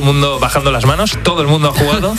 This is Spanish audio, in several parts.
mundo bajando las manos, todo el mundo ha jugado.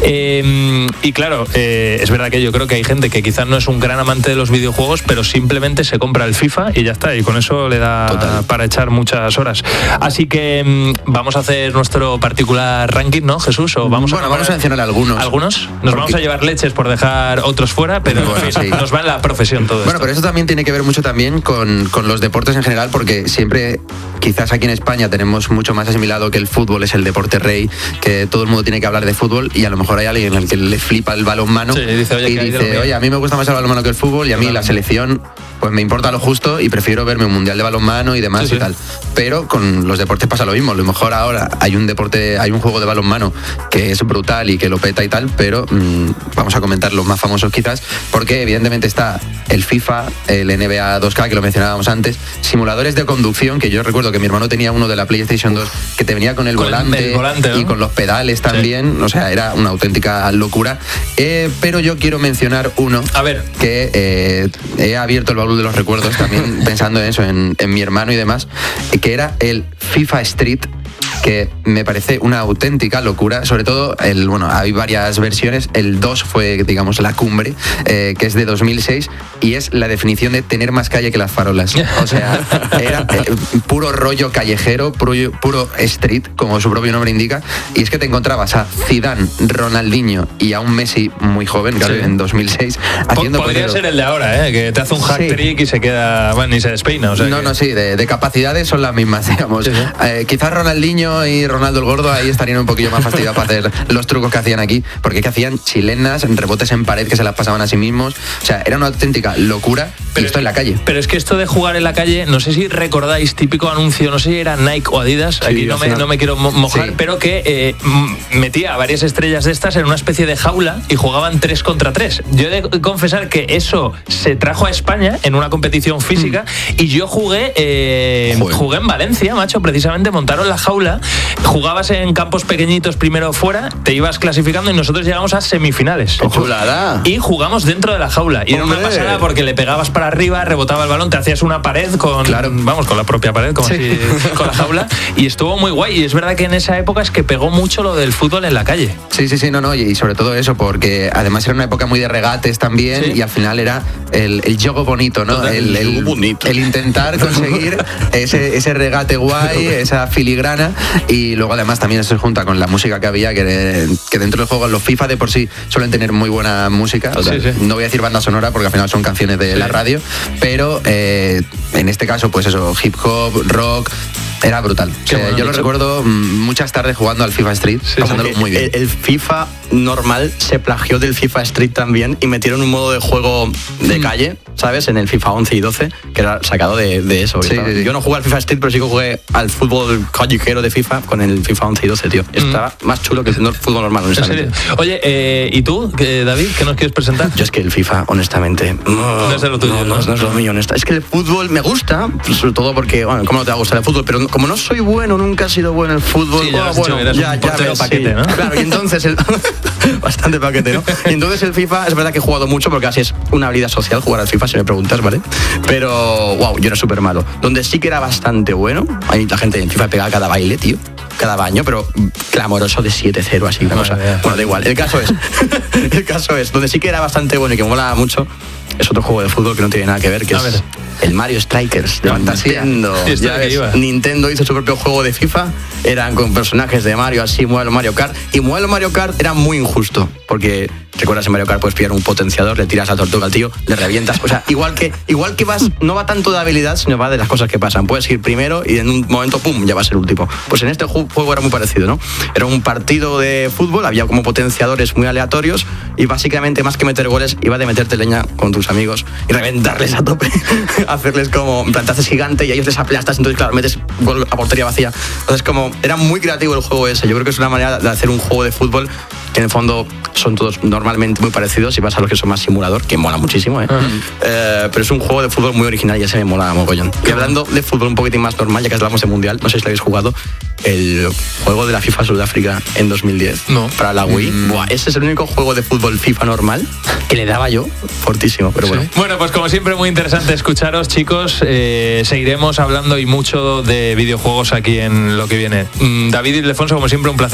Y claro, es verdad que yo creo que hay gente que quizás no es un gran amante de los videojuegos, pero simplemente se compra el FIFA y ya está, y con eso le da para echar muchas horas. Así que vamos a hacer nuestro particular ranking, ¿no, Jesús? ¿O vamos a mencionar algunos. ¿Algunos? Nos vamos a llevar leches por dejar otros fuera, pero nos va en la profesión todo esto. Pero eso también tiene que ver mucho también con los deportes en general, porque siempre, quizás aquí en España tenemos mucho más asimilado que el fútbol es el deporte rey, que todo el mundo tiene que hablar de fútbol, y a lo mejor hay alguien al que le flipa el balonmano y dice, oye, a mí me gusta más el balonmano que el fútbol, y a mí la selección pues me importa lo justo y prefiero verme un mundial de balonmano y demás y tal. Pero con los deportes pasa lo mismo. A lo mejor ahora hay un juego de balonmano que es brutal y que lo peta y tal, pero vamos a comentar los más famosos quizás, porque evidentemente está el FIFA, el NBA 2K, que lo mencionábamos antes, simuladores de conducción, que yo recuerdo que mi hermano tenía uno de la PlayStation 2 que te venía con el volante, ¿no? Y con los pedales también, o sea, era una auténtica locura. Pero yo quiero mencionar uno que he abierto el baúl de los recuerdos también pensando en eso, en mi hermano y demás, que era el FIFA Street, que me parece una auténtica locura. Sobre todo, hay varias versiones. El 2 fue, digamos, la cumbre, que es de 2006, y es la definición de tener más calle que las farolas. O sea, era puro rollo callejero, puro street, como su propio nombre indica. Y es que te encontrabas a Zidane, Ronaldinho y a un Messi muy joven, claro, en 2006, haciendo... Podría ser el de ahora, que te hace un hat-trick y se queda... Bueno, ni se despeina. O sea de capacidades son las mismas, digamos. Quizás Ronaldinho y Ronaldo el Gordo ahí estarían un poquillo más fastidiados para hacer los trucos que hacían aquí, porque que hacían chilenas, rebotes en pared que se las pasaban a sí mismos. O sea, era una auténtica locura. Pero esto en la calle. Pero es que esto de jugar en la calle, no sé si recordáis, típico anuncio, no sé si era Nike o Adidas, aquí no me quiero mojar, pero que metía a varias estrellas de estas en una especie de jaula y jugaban 3 contra 3. Yo he de confesar que eso se trajo a España en una competición física, y yo jugué en Valencia, macho, precisamente montaron la jaula, jugabas en campos pequeñitos primero fuera, te ibas clasificando y nosotros llegamos a semifinales. ¡Qué chulada! Y jugamos dentro de la jaula. Y era una pasada porque le pegabas para arriba, rebotaba el balón, te hacías una pared con la propia pared, como así, con la jaula, y estuvo muy guay. Y es verdad que en esa época es que pegó mucho lo del fútbol en la calle. Sí, y sobre todo eso, porque además era una época muy de regates también, y al final era el juego bonito, ¿no? El intentar conseguir ese regate guay, esa filigrana. Y luego además también eso se junta con la música que había, que dentro del juego los FIFA de por sí suelen tener muy buena música. No voy a decir banda sonora porque al final son canciones de la radio, pero en este caso pues eso, hip hop, rock, era brutal. Yo lo recuerdo muchas tardes jugando al FIFA Street, pasándolo muy bien. El FIFA normal se plagió del FIFA Street también y metieron un modo de juego de calle, ¿sabes? En el FIFA 11 y 12, que era sacado de eso. Yo no jugué al FIFA Street, pero sí que jugué al fútbol callejero de FIFA con el FIFA 11 y 12, tío. Estaba más chulo que el fútbol normal, honestamente. Oye, ¿y tú, David, qué nos quieres presentar? Yo es que el FIFA, honestamente, no es de lo tuyo, no es lo mío, honesta. Es que el fútbol me gusta, sobre todo porque, bueno, ¿cómo no te va a gustar el fútbol? Pero como no soy bueno, nunca he sido bueno en el fútbol. Ya paquete, ¿no? Claro, y entonces bastante paquete, ¿no? Y entonces el FIFA, es verdad que he jugado mucho porque así es una habilidad social jugar al FIFA, si me preguntas, ¿vale? Pero, yo era súper malo. Donde sí que era bastante bueno, hay la gente en FIFA pegaba cada baile, tío, cada baño, pero clamoroso de 7-0, así, una cosa. Bueno, da igual. El caso es, donde sí que era bastante bueno y que me molaba mucho, es otro juego de fútbol que no tiene nada que ver, que es el Mario Strikers de Nintendo. Nintendo hizo su propio juego de FIFA, eran con personajes de Mario, así, modelo Mario Kart, y modelo Mario Kart era muy injusto, porque recuerdas en Mario Kart puedes pillar un potenciador, le tiras la tortuga al tío, le revientas, o sea, igual que vas, no va tanto de habilidad, sino va de las cosas que pasan. Puedes ir primero y en un momento, pum, ya vas el último. Pues en este juego era muy parecido, ¿no? Era un partido de fútbol, había como potenciadores muy aleatorios y básicamente más que meter goles, iba de meterte leña con tus amigos y reventarles a tope, hacerles como, en plan, te haces gigante y a ellos les aplastas, entonces claro, metes gol a portería vacía. Entonces como, era muy creativo el juego ese. Yo creo que es una manera de hacer un juego de fútbol que en el fondo son todos normalmente muy parecidos, y vas a los que son más simulador, que mola muchísimo, pero es un juego de fútbol muy original y ese me mola mogollón. Y hablando de fútbol un poquitín más normal, ya que hablamos de mundial, no sé si lo habéis jugado, el juego de la FIFA Sudáfrica en 2010 para la Wii. Ese es el único juego de fútbol FIFA normal que le daba yo fortísimo, pero bueno. Bueno, pues como siempre muy interesante escucharos, chicos. Seguiremos hablando y mucho de videojuegos aquí en lo que viene. David Ildefonso, como siempre, un placer